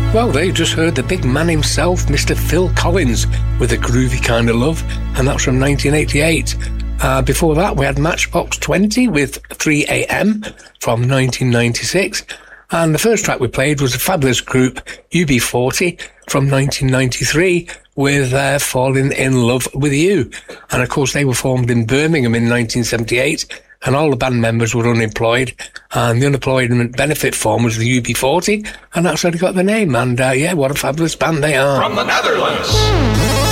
Well, they just heard the big man himself, Mr. Phil Collins, with A Groovy Kind of Love, and that's from 1988. Before that, we had Matchbox 20 with 3 AM from 1996. And the first track we played was a fabulous group, UB40, from 1993, with Falling in Love with You. And of course, they were formed in Birmingham in 1978, and all the band members were unemployed, and the unemployment benefit form was the UB40, and that's how they got the name. And yeah, what a fabulous band they are. From the Netherlands.